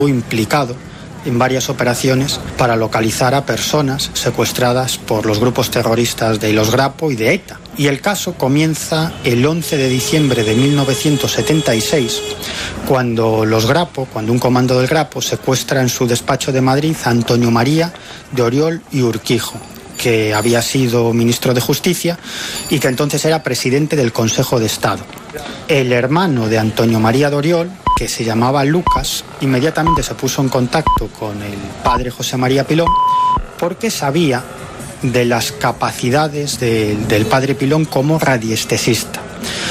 implicado en varias operaciones para localizar a personas secuestradas por los grupos terroristas de los Grapo y de ETA. Y el caso comienza el 11 de diciembre de 1976, cuando un comando del Grapo secuestra en su despacho de Madrid a Antonio María de Oriol y Urquijo, que había sido ministro de Justicia y que entonces era presidente del Consejo de Estado. El hermano de Antonio María de Oriol, que se llamaba Lucas, inmediatamente se puso en contacto con el padre José María Pilón porque sabía de las capacidades del padre Pilón como radiestesista.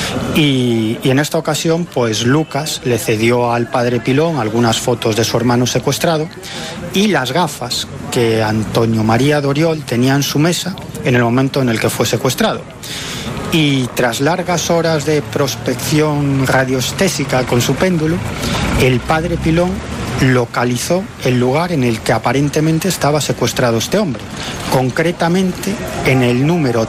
Y en esta ocasión, pues Lucas le cedió al padre Pilón algunas fotos de su hermano secuestrado y las gafas que Antonio María de Oriol tenía en su mesa en el momento en el que fue secuestrado. Y tras largas horas de prospección radioestésica con su péndulo, el padre Pilón localizó el lugar en el que aparentemente estaba secuestrado este hombre, concretamente en el número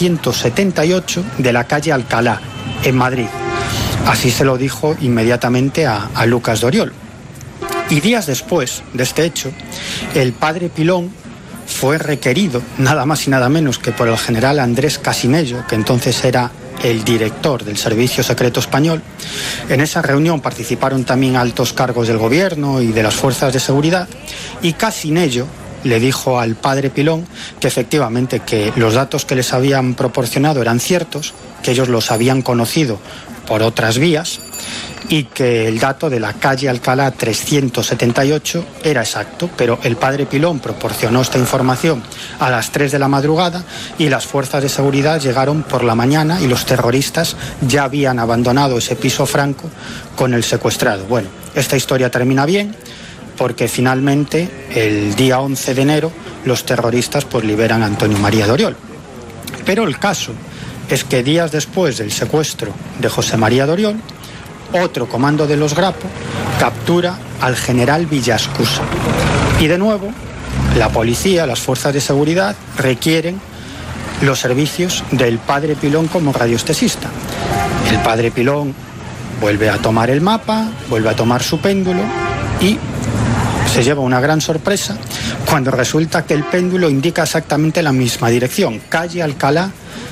378 de la calle Alcalá, en Madrid. Así se lo dijo inmediatamente a Lucas de Oriol. Y días después de este hecho, el padre Pilón fue requerido, nada más y nada menos que por el general Andrés Casinello, que entonces era el director del Servicio Secreto Español. En esa reunión participaron también altos cargos del gobierno y de las fuerzas de seguridad, y Casinello le dijo al padre Pilón que efectivamente que los datos que les habían proporcionado eran ciertos, que ellos los habían conocido por otras vías y que el dato de la calle Alcalá 378 era exacto, pero el padre Pilón proporcionó esta información a las 3 de la madrugada y las fuerzas de seguridad llegaron por la mañana y los terroristas ya habían abandonado ese piso franco con el secuestrado. Bueno, esta historia termina bien porque finalmente el día 11 de enero los terroristas pues liberan a Antonio María de Oriol. Pero el caso es que días después del secuestro de José María de Oriol, otro comando de los Grapo captura al general Villascusa. Y de nuevo, la policía, las fuerzas de seguridad requieren los servicios del padre Pilón como radiestesista. El padre Pilón vuelve a tomar el mapa, vuelve a tomar su péndulo y se lleva una gran sorpresa cuando resulta que el péndulo indica exactamente la misma dirección, calle Alcalá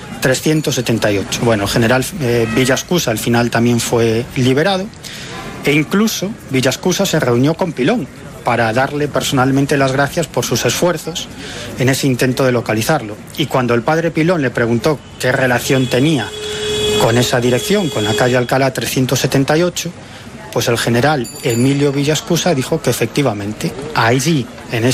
378. Bueno, el general Villascusa al final también fue liberado e incluso Villascusa se reunió con Pilón para darle personalmente las gracias por sus esfuerzos en ese intento de localizarlo. Y cuando el padre Pilón le preguntó qué relación tenía con esa dirección, con la calle Alcalá 378, pues el general Emilio Villascusa dijo que efectivamente allí,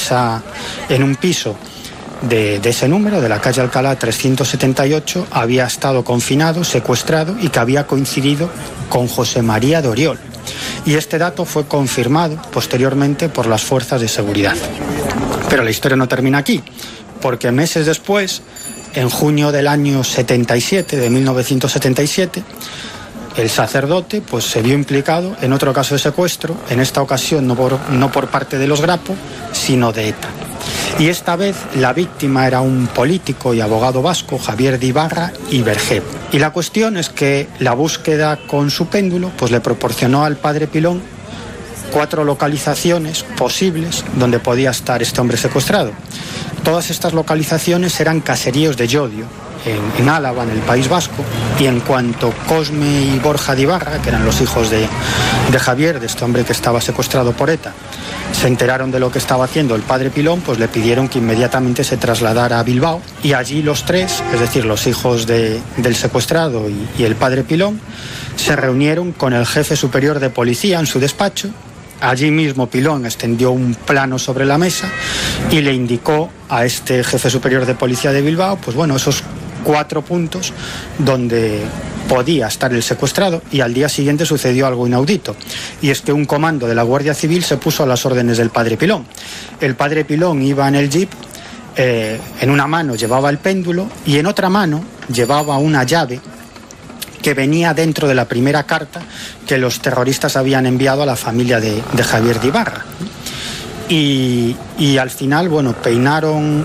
en un piso de ese número, de la calle Alcalá 378, había estado confinado, secuestrado y que había coincidido con José María de Oriol. Y este dato fue confirmado posteriormente por las fuerzas de seguridad. Pero la historia no termina aquí, porque meses después, en junio del año 77, de 1977, el sacerdote pues se vio implicado en otro caso de secuestro, en esta ocasión no por parte de los Grapo, sino de ETA. Y esta vez la víctima era un político y abogado vasco, Javier de Ibarra y Vergé. Y la cuestión es que la búsqueda con su péndulo pues le proporcionó al padre Pilón 4 localizaciones posibles donde podía estar este hombre secuestrado. Todas estas localizaciones eran caseríos de Llodio, en Álava, en el País Vasco, y en cuanto Cosme y Borja de Ibarra, que eran los hijos de Javier, de este hombre que estaba secuestrado por ETA, se enteraron de lo que estaba haciendo el padre Pilón, pues le pidieron que inmediatamente se trasladara a Bilbao, y allí los tres, es decir, los hijos del secuestrado y el padre Pilón, se reunieron con el jefe superior de policía en su despacho. Allí mismo Pilón extendió un plano sobre la mesa y le indicó a este jefe superior de policía de Bilbao, pues bueno, esos 4 puntos donde podía estar el secuestrado. Y al día siguiente sucedió algo inaudito, y es que un comando de la Guardia Civil se puso a las órdenes del padre Pilón. El padre Pilón iba en el jeep, en una mano llevaba el péndulo y en otra mano llevaba una llave que venía dentro de la primera carta que los terroristas habían enviado a la familia de Javier de Ibarra. Y al final, bueno, peinaron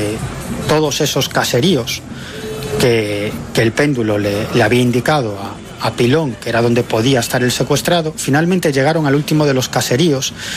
todos esos caseríos que el péndulo le había indicado a Pilón, que era donde podía estar el secuestrado, finalmente llegaron al último de los caseríos